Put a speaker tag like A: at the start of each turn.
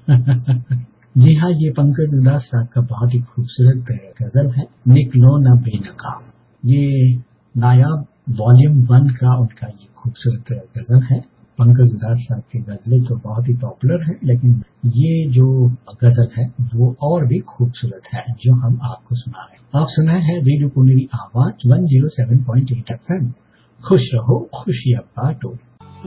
A: जी हाँ, ये पंकज उधास साहब का बहुत ही खूबसूरत गजल है, निकलो न बेनकाब। ये नायाब वॉल्यूम 1 का उनका ये खूबसूरत गजल है। पंकज उधास साहब की गजलें तो बहुत ही पॉपुलर है, लेकिन ये जो गजल है वो और भी खूबसूरत है जो हम आपको सुना रहे हैं। आप सुना है रेडियो पुनेरी आवाज 107.8 FM। खुश रहो, खुशियां बांटो।